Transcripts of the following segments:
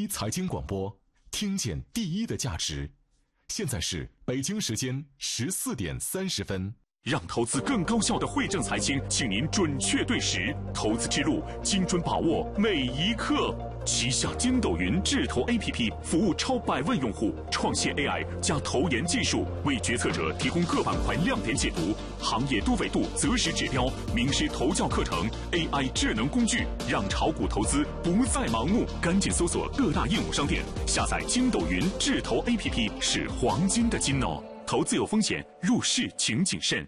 财经广播，听见第一的价值。现在是北京时间14点30分。 让投资更高效的惠正财经，请您准确对时，投资之路精准把握每一刻。旗下筋斗云智投 APP 服务超100万用户，创新 AI 加投研技术，为决策者提供各板块亮点解读、行业多维度择时指标、名师投教课程、AI 智能工具，让炒股投资不再盲目。赶紧搜索各大应用商店，下载筋斗云智投 APP 是黄金的金哦。投资有风险，入市请谨慎。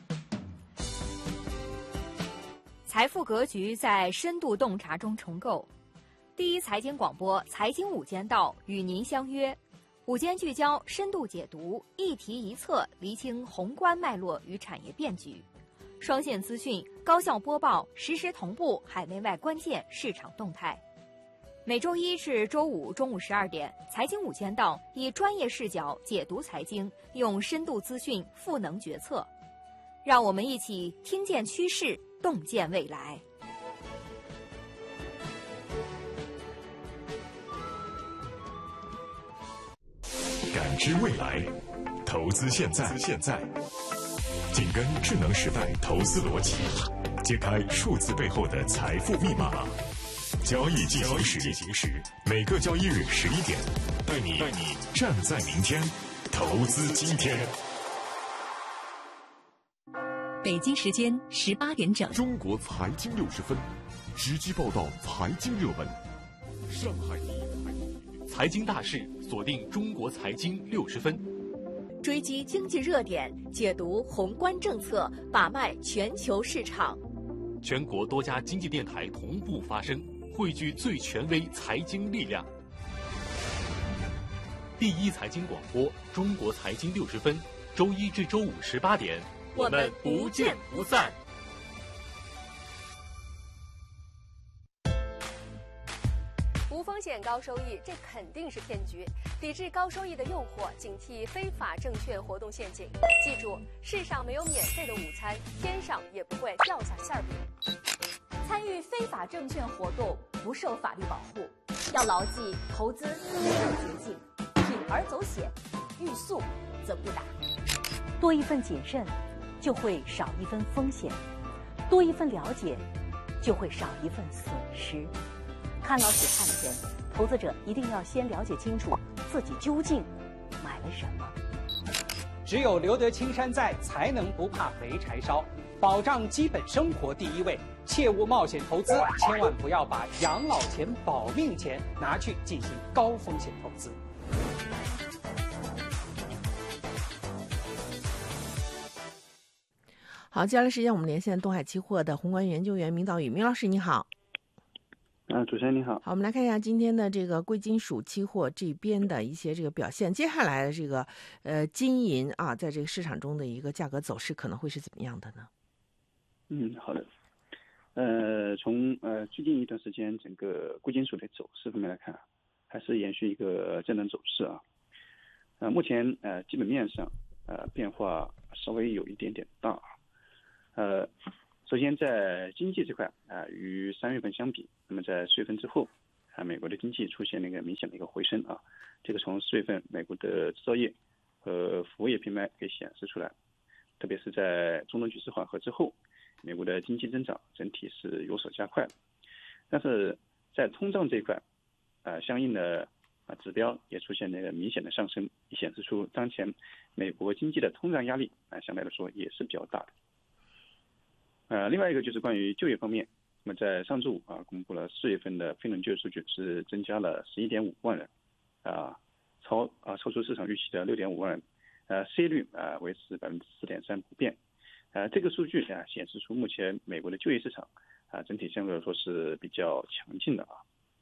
财富格局在深度洞察中重构。第一财经广播财经午间道与您相约，午间聚焦，深度解读，一题一策，厘清宏观脉络与产业变局，双线资讯，高效播报，实时同步海内外关键市场动态。每周一至周五中午12点，财经午间道以专业视角解读财经，用深度资讯赋能决策，让我们一起听见趋势，洞见未来。 感知未来，投资现在，紧跟智能时代投资逻辑，揭开数字背后的财富密码。交易进行时，每个交易日11点，带你站在明天，投资今天。 北京时间18点整， 中国财经60分，直击报道财经热门。上海财经大事，锁定中国财经60分， 追击经济热点，解读宏观政策，把脉全球市场。 全国多家经济电台同步发声，汇聚最权威财经力量。第一财经广播，中国财经60分，周一至周五18点，我们不见不散。 无风险高收益，这肯定是骗局。抵制高收益的诱惑，警惕非法证券活动陷阱。记住，世上没有免费的午餐，天上也不会掉下馅饼。 参与非法证券活动不受法律保护，要牢记投资没有捷径，铤而走险，欲速则不达。 多一份谨慎，就会少一分风险；多一份了解，就会少一份损失。看老许看钱，投资者一定要先了解清楚自己究竟买了什么。 只有留得青山在，才能不怕没柴烧。保障基本生活第一位，切勿冒险投资，千万不要把养老钱、保命钱拿去进行高风险投资。 好，接下来时间我们连线东海期货的宏观研究员明道宇，明老师你好。 主持人你好。 好，我们来看一下今天的这个贵金属期货这边的一些这个表现。接下来的这个金银啊，在这个市场中的一个价格走势可能会是怎么样的呢？ 好的。从最近一段时间整个贵金属的走势方面来看，还是延续一个震荡走势啊。目前基本面上变化稍微有一点点大。首先在经济这块与3月份相比，那么在4月份之后美国的经济出现了一个明显的一个回升啊。这个从4月份美国的制造业和服务业 PMI 可以显示出来，特别是在中东局势缓和之后，美国的经济增长整体是有所加快。但是在通胀这一块相应的指标也出现了一个明显的上升，显示出当前美国经济的通胀压力相对来说也是比较大的。另外一个就是关于就业方面，那么在上周五公布了4月份的非农就业数据是增加了11.5万人，超出市场预期的6.5万人，失业率维持4.3%不变。这个数据显示出目前美国的就业市场整体相对来说是比较强劲的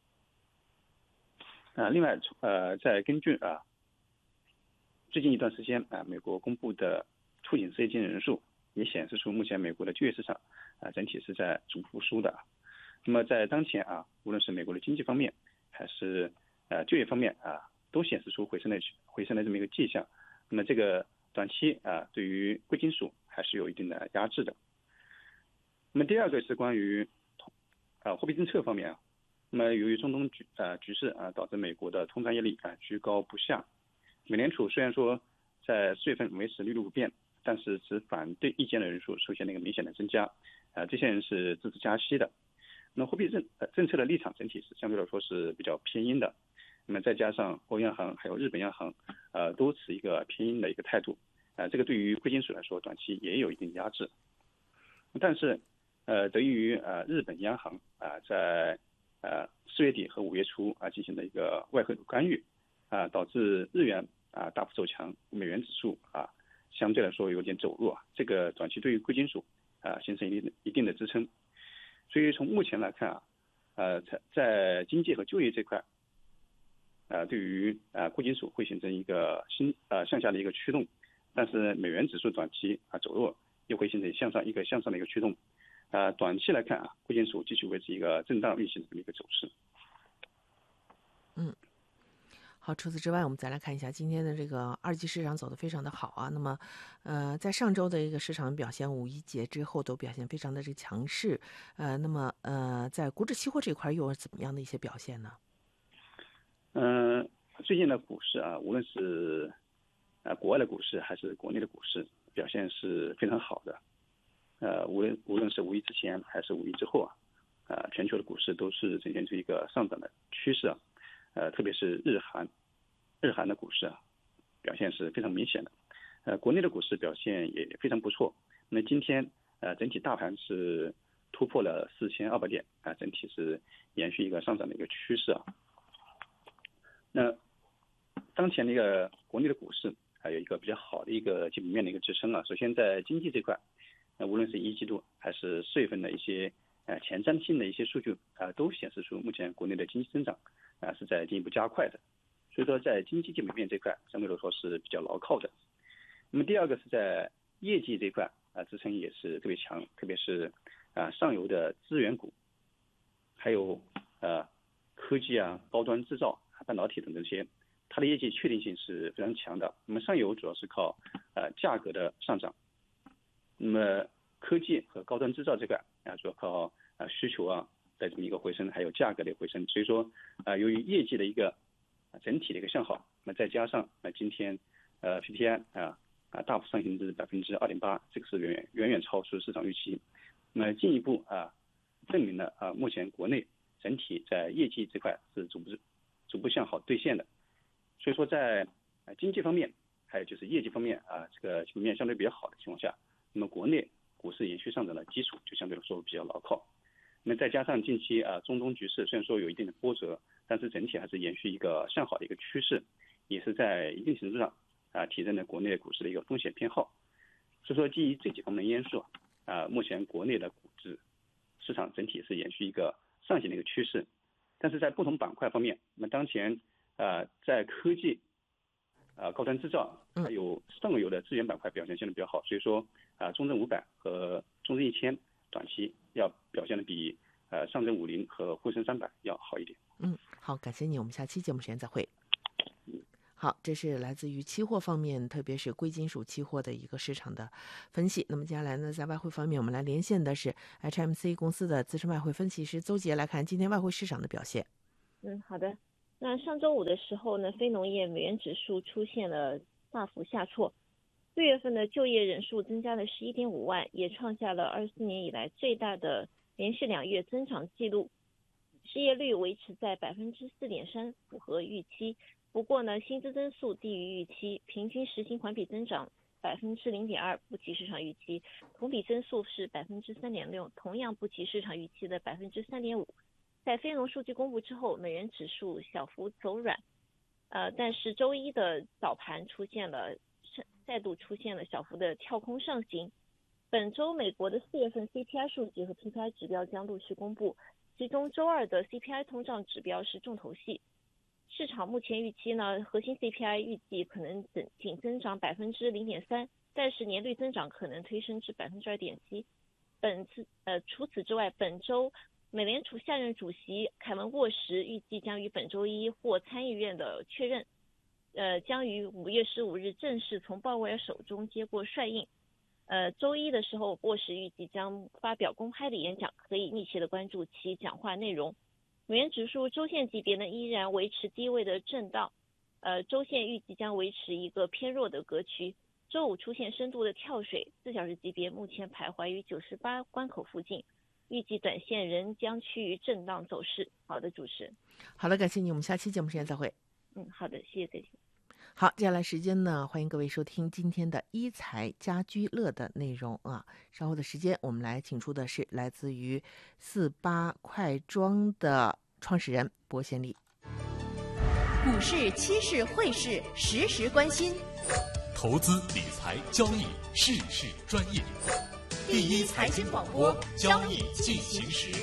另外再根据最近一段时间美国公布的促进失业金人数，也显示出目前美国的就业市场整体是在逐步复苏的。那么在当前无论是美国的经济方面还是就业方面都显示出回升的这么一个迹象。那么这个短期对于贵金属还是有一定的压制的。那么第二个是关于货币政策方面那么由于中东局势导致美国的通胀压力居高不下。美联储虽然说在4月份维持利率不变，但是持反对意见的人数出现了一个明显的增加。这些人是支持加息的。那么货币政策的立场整体是相对来说是比较偏鹰的。那么再加上欧央行还有日本央行都持一个偏鹰的一个态度。这个对于贵金属来说短期也有一定压制。但是得益于日本央行在4月底和5月初进行了一个外汇干预导致日元大幅走强，美元指数相对来说有点走弱，这个短期对于贵金属形成一定的支撑。所以从目前来看在经济和就业这块对于贵金属会形成一个向下的一个驱动，但是美元指数短期走弱又会形成向上的一个驱动。短期来看贵金属继续维持一个震荡运行的这么一个走势。 好，除此之外，我们再来看一下今天的这个二级市场走得非常的好啊。那么，在上周的一个市场表现，5一节之后都表现非常的这个强势。那么在股指期货这块又有怎么样的一些表现呢？ 最近的股市无论是国外的股市还是国内的股市，表现是非常好的。无论是5一之前还是5一之后全球的股市都是呈现出一个上涨的趋势特别是日韩的股市表现是非常明显的。国内的股市表现也非常不错。那今天整体大盘是突破了4200点整体是延续一个上涨的一个趋势那当前的一个国内的股市还有一个比较好的一个基本面的一个支撑首先在经济这块，无论是1季度还是4月份的一些前瞻性的一些数据都显示出目前国内的经济增长是在进一步加快的。所以说在经济基本面这块相对来说是比较牢靠的。那么第二个是在业绩这块支撑也是特别强，特别是上游的资源股，还有科技高端制造、半导体等这些，它的业绩确定性是非常强的。那么上游主要是靠价格的上涨，那么科技和高端制造这块主要靠需求的这么一个回升，还有价格的回升。所以说由于业绩的一个整体的一个向好，那么再加上今天PPI大幅上行至2.8%，这个是远远超出市场预期。那么进一步证明了目前国内整体在业绩这块是逐步向好兑现的。所以说在经济方面还有就是业绩方面这个基本面相对比较好的情况下，那么国内股市延续上涨的基础就相对来说比较牢靠。那么再加上近期中东局势虽然说有一定的波折，但是整体还是延续一个向好的一个趋势，也是在一定程度上提升了国内股市的一个风险偏好。所以说基于这几方面因素目前国内的股指市场整体是延续一个上行的一个趋势。但是在不同板块方面，那么当前在科技高端制造还有上游的资源板块表现相对比较好，所以说中证500和中证1000短期要表现的比上证50和沪深300要好一点。 好，感谢你，我们下期节目时间再会。好，这是来自于期货方面，特别是贵金属期货的一个市场的分析。那么接下来呢，在外汇方面，我们来连线的是 HMC 公司的资深外汇分析师邹杰，来看今天外汇市场的表现。 好的。那上周五的时候呢，非农业美元指数出现了大幅下挫，4月份的就业人数增加了11.5万，也创下了24年以来最大的连续2月增长记录。失业率维持在 4.3%， 符合预期。不过呢，薪资增速低于预期，平均时薪环比增长 0.2%， 不及市场预期，同比增速是 3.6%， 同样不及市场预期的 3.5%。在非农数据公布之后，美元指数小幅走软，但是周一的早盘再度出现了小幅的跳空上行。本周美国的4月份 CPI 数据和 PPI 指标将陆续公布，其中周二的 CPI 通胀指标是重头戏。市场目前预期呢，核心 CPI 预计可能仅增长 0.3%， 但是年率增长可能推升至 2.7%。除此之外，本周美联储下任主席凯文沃什预计将于本周一获参议院的确认，将于5月15日正式从鲍威尔手中接过帅印。周一的时候，沃什预计将发表公开的演讲，可以密切的关注其讲话内容。 美元指数周线级别呢依然维持低位的震荡，周线预计将维持一个偏弱的格局。周五出现深度的跳水，4小时级别目前徘徊于98关口附近，预计短线仍将趋于震荡走势。好的，主持人。 好的，感谢你，我们下期节目时间再会。 好的，谢谢再见。 好，接下来时间呢，欢迎各位收听今天的一财家居乐的内容啊。稍后的时间，我们来请出的是来自于48快装的创始人薄贤礼。 股市、期市、汇市，时时关心。 投资理财交易，事事专业。 第一财经广播，交易进行时。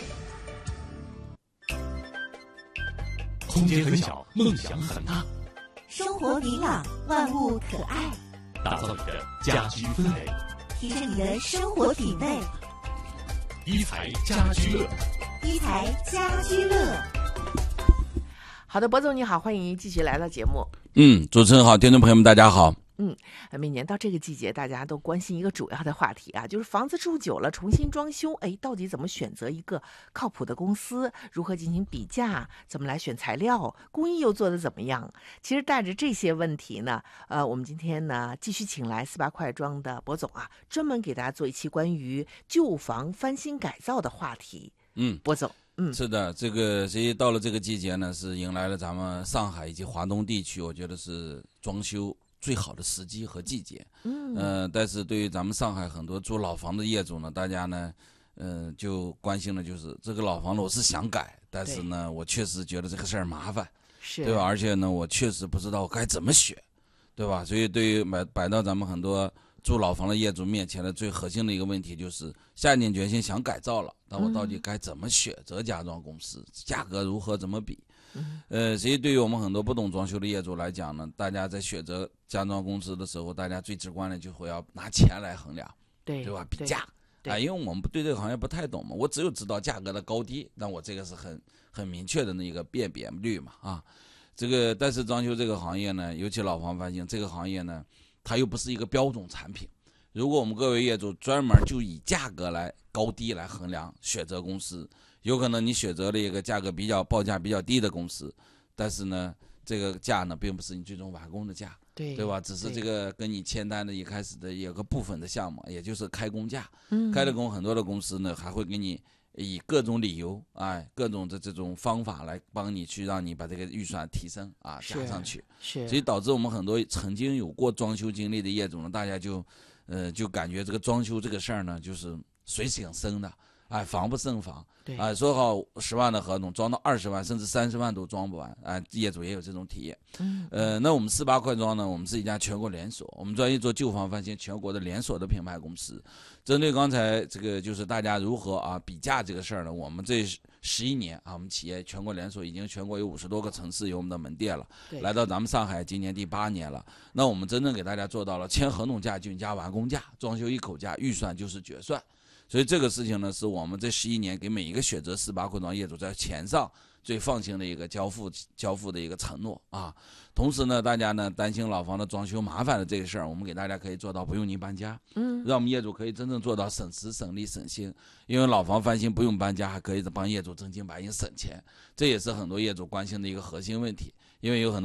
空间很小，梦想很大。 生活明朗，万物可爱， 打造你的家居氛围， 提升你的生活品味。 一财家居乐， 一财家居乐。 好的，薄总你好，欢迎继续来到节目。 主持人好，听众朋友们大家好。 每年到这个季节，大家都关心一个主要的话题啊，就是房子住久了重新装修，到底怎么选择一个靠谱的公司？如何进行比价？怎么来选材料？工艺又做得怎么样？其实带着这些问题呢，我们今天呢继续请来48快装的薄总啊，专门给大家做一期关于旧房翻新改造的话题。薄总。 是的，这个其实到了这个季节呢，是迎来了咱们上海以及华东地区，我觉得是装修最好的时机和季节。但是对于咱们上海很多住老房的业主呢，大家呢，就关心的就是这个老房子我是想改，但是呢，我确实觉得这个事儿麻烦，对吧？而且呢，我确实不知道该怎么选，对吧？所以对于摆到咱们很多住老房的业主面前的最核心的一个问题就是下定决心想改造了，那我到底该怎么选择家装公司，价格如何怎么比？其实对于我们很多不懂装修的业主来讲呢，大家在选择家装公司的时候，大家最直观的就会要拿钱来衡量，对吧？比价因为我们对这个行业不太懂嘛，我只有知道价格的高低，那我这个是很明确的那个辨别率嘛啊。这个但是装修这个行业呢，尤其老房翻新这个行业呢，它又不是一个标准产品。如果我们各位业主专门就以价格来高低来衡量选择公司，有可能你选择了一个价格报价比较低的公司，但是呢，这个价呢并不是你最终完工的价，对吧？只是这个跟你签单的一开始的有个部分的项目，也就是开工价。开了工很多的公司呢，还会给你以各种理由各种的这种方法来帮你去让你把这个预算提升加上去。所以导致我们很多曾经有过装修经历的业主呢，大家就感觉这个装修这个事儿呢，就是水挺深的，防不胜防。说好10万的合同，装到20万甚至30万都装不完，业主也有这种体验。那我们48快装呢，我们是一家全国连锁，我们专业做旧房翻新全国的连锁的品牌公司。针对刚才这个就是大家如何比价这个事儿呢，我们这11年我们企业全国连锁已经全国有50多个城市有我们的门店了，来到咱们上海今年第8年了。那我们真正给大家做到了签合同价均加完工价，装修一口价，预算就是决算。所以这个事情呢，是我们这11年给每一个选择48快装业主在钱上最放心的一个交付的一个承诺啊。同时呢，大家呢担心老房的装修麻烦的这个事儿，我们给大家可以做到不用您搬家，让我们业主可以真正做到省时省力省心。因为老房翻新不用搬家，还可以帮业主正经八经省钱，这也是很多业主关心的一个核心问题。因为有很多